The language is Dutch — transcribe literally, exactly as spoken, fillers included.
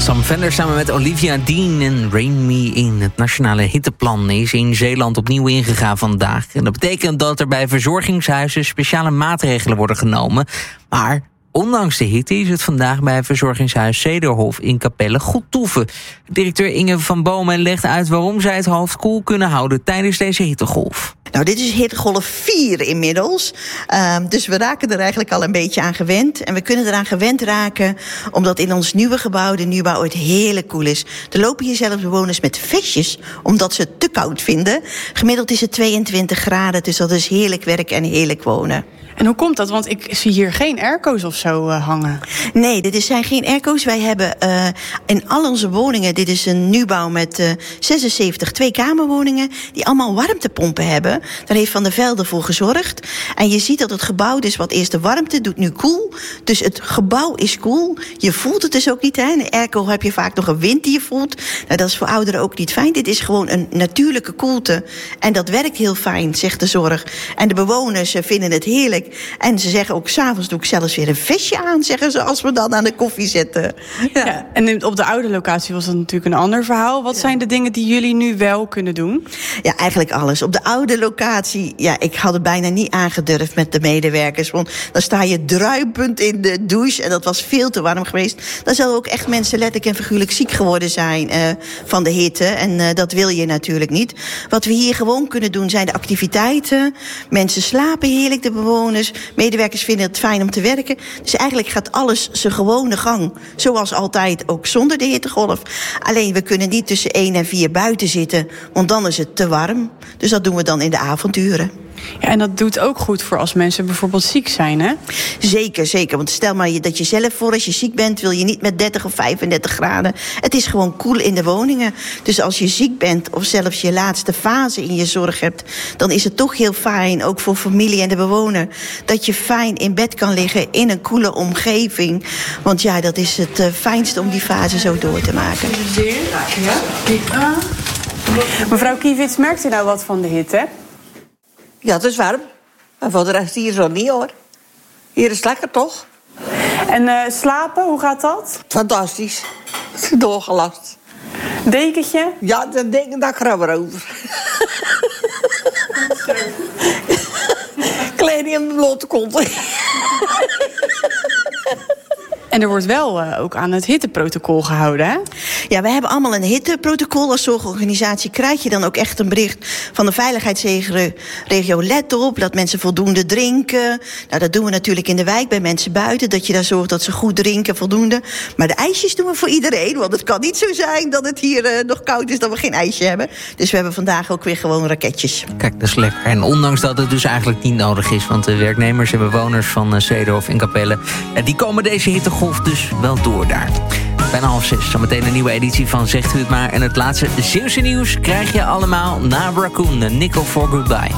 Sam Fender samen met Olivia Dean en Rain Me In. Het nationale hitteplan is in Zeeland opnieuw ingegaan vandaag. En dat betekent dat er bij verzorgingshuizen speciale maatregelen worden genomen. Maar ondanks de hitte is het vandaag bij verzorgingshuis Zederhof in Capelle goed toeven. Directeur Inge van Bomen legt uit waarom zij het hoofd koel kunnen houden tijdens deze hittegolf. Nou, dit is hittegolf vier inmiddels. Uh, dus we raken er eigenlijk al een beetje aan gewend. En we kunnen eraan gewend raken omdat in ons nieuwe gebouw, de nieuwbouw, het heerlijk koel is. Er lopen hier zelfs bewoners met vestjes omdat ze het te koud vinden. Gemiddeld is het tweeëntwintig graden, dus dat is heerlijk werk en heerlijk wonen. En hoe komt dat? Want ik zie hier geen airco's of zo uh, hangen. Nee, dit zijn geen airco's. Wij hebben uh, in al onze woningen, dit is een nieuwbouw met uh, zesenzeventig tweekamerwoningen, die allemaal warmtepompen hebben. Daar heeft Van der Velde voor gezorgd. En je ziet dat het gebouw dus wat eerst de warmte doet nu koel. Dus het gebouw is koel. Je voelt het dus ook niet. Hè? In de airco heb je vaak nog een wind die je voelt. Nou, dat is voor ouderen ook niet fijn. Dit is gewoon een natuurlijke koelte. En dat werkt heel fijn, zegt de zorg. En de bewoners vinden het heerlijk. En ze zeggen ook, 's avonds doe ik zelfs weer een vestje aan, zeggen ze, als we dan aan de koffie zitten. Ja. Ja, en op de oude locatie was dat natuurlijk een ander verhaal. Wat ja. zijn de dingen die jullie nu wel kunnen doen? Ja, eigenlijk alles. Op de oude locatie, ja, ik had het bijna niet aangedurfd met de medewerkers. Want dan sta je druipend in de douche en dat was veel te warm geweest. Dan zullen ook echt mensen letterlijk en figuurlijk ziek geworden zijn uh, van de hitte. En uh, dat wil je natuurlijk niet. Wat we hier gewoon kunnen doen zijn de activiteiten. Mensen slapen heerlijk, de bewoners. Medewerkers vinden het fijn om te werken. Dus eigenlijk gaat alles zijn gewone gang. Zoals altijd, ook zonder de hittegolf. Alleen we kunnen niet tussen één en vier buiten zitten, want dan is het te warm. Dus dat doen we dan in de avonduren. Ja, en dat doet ook goed voor als mensen bijvoorbeeld ziek zijn, hè? Zeker, zeker. Want stel maar dat je zelf voor als je ziek bent, wil je niet met dertig of vijfendertig graden. Het is gewoon koel in de woningen. Dus als je ziek bent of zelfs je laatste fase in je zorg hebt, dan is het toch heel fijn, ook voor familie en de bewoner, dat je fijn in bed kan liggen in een koele omgeving. Want ja, dat is het uh, fijnste om die fase zo door te maken. Ja. Mevrouw Kiewits, merkt u nou wat van de hitte? Ja, het is warm. Maar voor de rest hier zo niet, hoor. Hier is het lekker, toch? En uh, slapen, hoe gaat dat? Fantastisch. Doorgelast. Dekentje? Ja, dan denk ik dat ik er over. Kleding in mijn blote kont. En er wordt wel uh, ook aan het hitteprotocol gehouden, hè? Ja, we hebben allemaal een hitteprotocol. Als zorgorganisatie krijg je dan ook echt een bericht van de veiligheidsregio. Let op, dat mensen voldoende drinken. Nou, dat doen we natuurlijk in de wijk bij mensen buiten. Dat je daar zorgt dat ze goed drinken, voldoende. Maar de ijsjes doen we voor iedereen. Want het kan niet zo zijn dat het hier uh, nog koud is dat we geen ijsje hebben. Dus we hebben vandaag ook weer gewoon raketjes. Kijk, dat is lekker. En ondanks dat het dus eigenlijk niet nodig is. Want de werknemers en bewoners van uh, Zederhof in Capelle, uh, die komen deze hittegolf dus wel door daar. Bijna half zes, zometeen een nieuwe editie van Zegt U Het Maar. En het laatste Zeeuwse nieuws krijg je allemaal na Raccoon, Nickel for Goodbye.